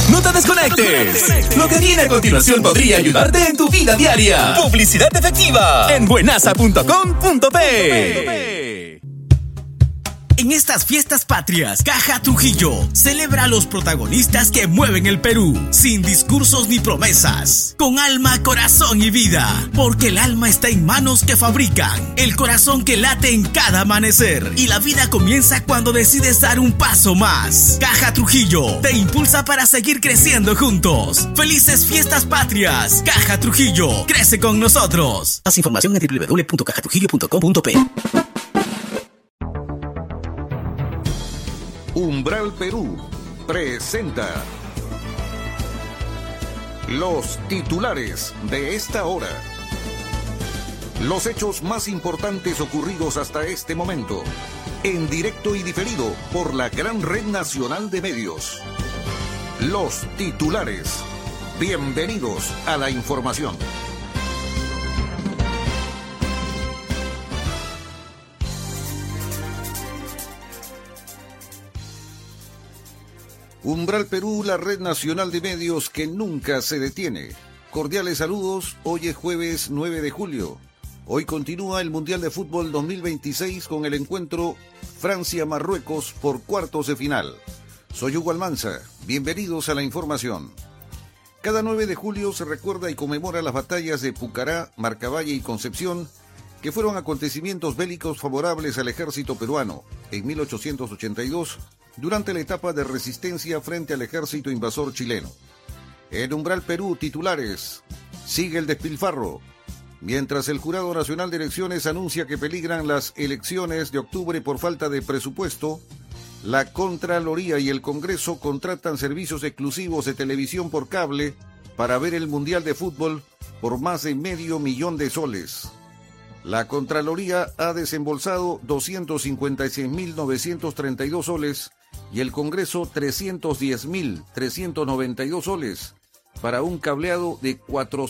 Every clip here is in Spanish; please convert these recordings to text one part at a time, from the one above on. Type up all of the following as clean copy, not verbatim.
No te desconectes. Lo que viene a continuación podría ayudarte en tu vida diaria. Publicidad efectiva en buenaza.com.pe. En estas fiestas patrias, Caja Trujillo celebra a los protagonistas que mueven el Perú, sin discursos ni promesas, con alma, corazón y vida, porque el alma está en manos que fabrican, el corazón que late en cada amanecer, y la vida comienza cuando decides dar un paso más. Caja Trujillo te impulsa para seguir creciendo juntos. ¡Felices fiestas patrias! Caja Trujillo, crece con nosotros. Más información en www.cajatrujillo.com.pe. Umbral Perú presenta los titulares de esta hora. Los hechos más importantes ocurridos hasta este momento, en directo y diferido por la gran red nacional de medios. Los titulares. Bienvenidos a la información. Umbral Perú, la red nacional de medios que nunca se detiene. Cordiales saludos, hoy es jueves 9 de julio. Hoy continúa el Mundial de Fútbol 2026 con el encuentro Francia-Marruecos por cuartos de final. Soy Hugo Almanza, bienvenidos a la información. Cada 9 de julio se recuerda y conmemora las batallas de Pucará, Marcavalle y Concepción, que fueron acontecimientos bélicos favorables al ejército peruano en 1882, durante la etapa de resistencia frente al ejército invasor chileno. En Umbral Perú, titulares. Sigue el despilfarro. Mientras el Jurado Nacional de Elecciones anuncia que peligran las elecciones de octubre por falta de presupuesto, la Contraloría y el Congreso contratan servicios exclusivos de televisión por cable para ver el Mundial de Fútbol por más de $500,000 de soles. La Contraloría ha desembolsado 256.932 soles y el Congreso 310.392 soles para un cableado de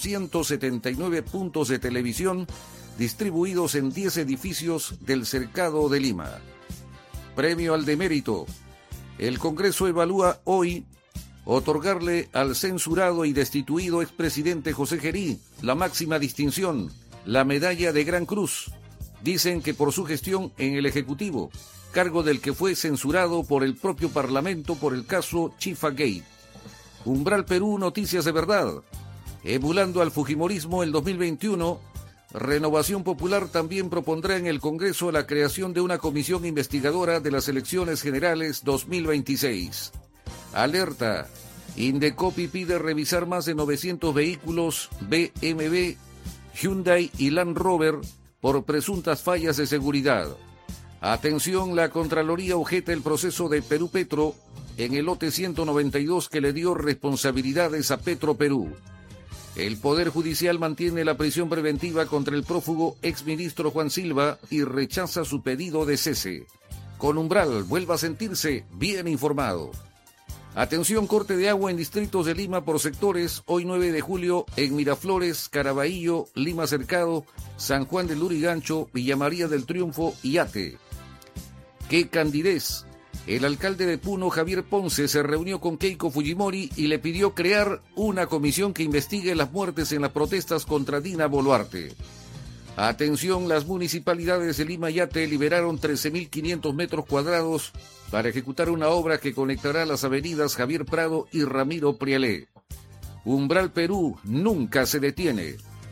479 puntos de televisión distribuidos en 10 edificios del Cercado de Lima. Premio al demérito. El Congreso evalúa hoy otorgarle al censurado y destituido expresidente José Gerí la máxima distinción, la Medalla de Gran Cruz. Dicen que por su gestión en el Ejecutivo, cargo del que fue censurado por el propio Parlamento por el caso Chifagate. Umbral Perú, noticias de verdad. Emulando al fujimorismo el 2021, Renovación Popular también propondrá en el Congreso la creación de una comisión investigadora de las elecciones generales 2026. Alerta. Indecopi pide revisar más de 900 vehículos BMW, Hyundai y Land Rover por presuntas fallas de seguridad. Atención, la Contraloría objeta el proceso de Perú Petro en el lote 192 que le dio responsabilidades a Petro Perú. El Poder Judicial mantiene la prisión preventiva contra el prófugo exministro Juan Silva y rechaza su pedido de cese. Con Umbral, vuelva a sentirse bien informado. Atención, corte de agua en distritos de Lima por sectores, hoy 9 de julio en Miraflores, Caraballo, Lima Cercado, San Juan del Lurigancho, Villa María del Triunfo y Ate. ¡Qué candidez! El alcalde de Puno, Javier Ponce, se reunió con Keiko Fujimori y le pidió crear una comisión que investigue las muertes en las protestas contra Dina Boluarte. Atención, las municipalidades de Lima y Ate liberaron 13.500 metros cuadrados para ejecutar una obra que conectará las avenidas Javier Prado y Ramiro Prialé. Umbral Perú nunca se detiene.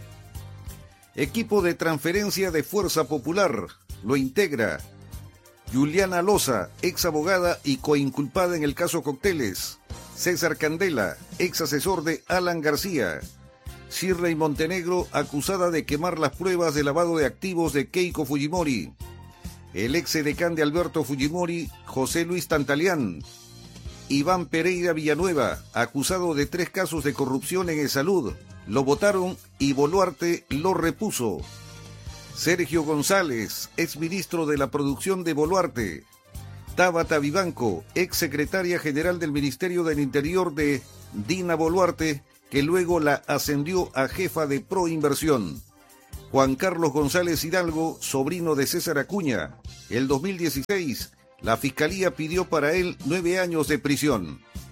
Equipo de transferencia de Fuerza Popular lo integra Juliana Loza, ex abogada y coinculpada en el caso Cócteles; César Candela, ex asesor de Alan García; Shirley Montenegro, acusada de quemar las pruebas de lavado de activos de Keiko Fujimori; el ex edecán de Alberto Fujimori, José Luis Tantalián; Iván Pereira Villanueva, acusado de 3 casos de corrupción en E-Salud, lo votaron y Boluarte lo repuso; Sergio González, ex ministro de la producción de Boluarte; Tabata Vivanco, ex secretaria general del Ministerio del Interior de Dina Boluarte, que luego la ascendió a jefa de Proinversión; Juan Carlos González Hidalgo, sobrino de César Acuña. El 2016, la Fiscalía pidió para él 9 años de prisión.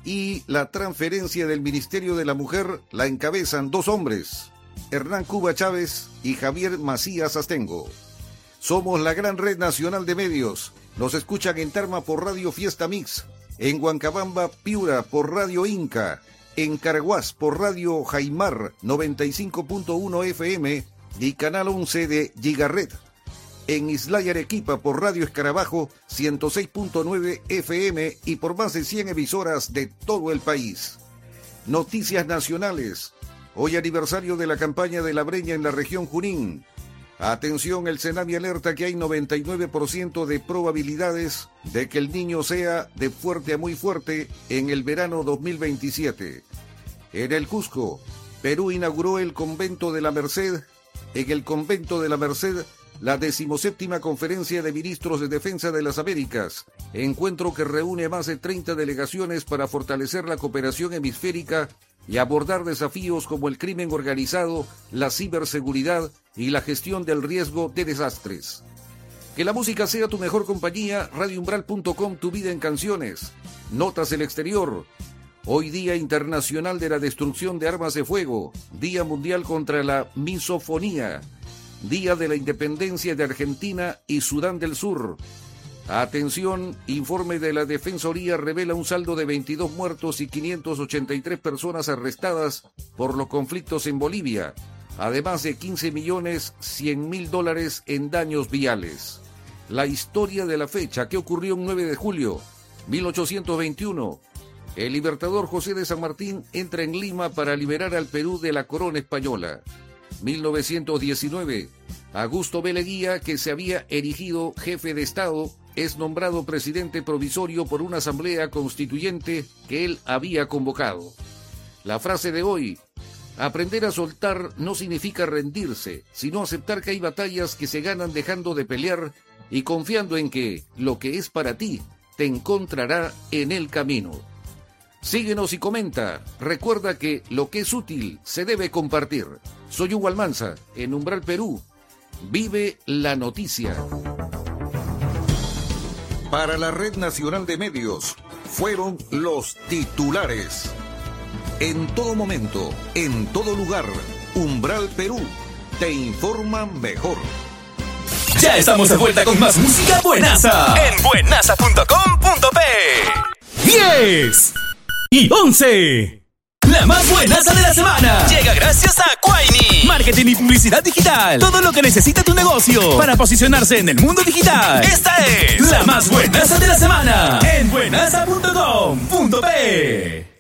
y la transferencia del Ministerio de la Mujer la encabezan dos hombres, Hernán Cuba Chávez y Javier Macías Astengo. Somos la gran red nacional de medios. Nos escuchan en Tarma por Radio Fiesta Mix, en Huancabamba, Piura por Radio Inca, en Caraguás por Radio Jaimar 95.1 FM y Canal 11 de Gigaret, en Islay, Arequipa por Radio Escarabajo 106.9 FM y por más de 100 emisoras de todo el país. Noticias nacionales. Hoy aniversario de la campaña de la Breña en la región Junín. Atención, el Senami alerta que hay 99% de probabilidades de que el niño sea de fuerte a muy fuerte en el verano 2027. En el Cusco, Perú inauguró el Convento de la Merced. En el Convento de la Merced, la 17ª Conferencia de Ministros de Defensa de las Américas, encuentro que reúne más de 30 delegaciones para fortalecer la cooperación hemisférica y abordar desafíos como el crimen organizado, la ciberseguridad y la gestión del riesgo de desastres. Que la música sea tu mejor compañía, radioumbral.com, tu vida en canciones. Notas del exterior. Hoy Día Internacional de la Destrucción de Armas de Fuego, Día Mundial contra la Misofonía, Día de la Independencia de Argentina y Sudán del Sur. Atención, informe de la Defensoría revela un saldo de 22 muertos y 583 personas arrestadas por los conflictos en Bolivia, además de $15.100.000 en daños viales. La historia de la fecha, que ocurrió un 9 de julio, 1821. El libertador José de San Martín entra en Lima para liberar al Perú de la corona española. 1919. Augusto B. Leguía, que se había erigido jefe de Estado, es nombrado presidente provisorio por una asamblea constituyente que él había convocado. La frase de hoy: aprender a soltar no significa rendirse, sino aceptar que hay batallas que se ganan dejando de pelear y confiando en que lo que es para ti te encontrará en el camino. Síguenos y comenta. Recuerda que lo que es útil se debe compartir. Soy Hugo Almanza, en Umbral Perú. Vive la noticia. Para la Red Nacional de Medios, fueron los titulares. En todo momento, en todo lugar, Umbral Perú te informa mejor. Ya estamos de vuelta con más música buenaza en buenaza.com.p. 10 y 11. La más buenaza de la semana llega gracias a Quaini. Marketing y publicidad digital. Todo lo que necesita tu negocio para posicionarse en el mundo digital. Esta es la más buenaza de la semana en buenaza.com.p.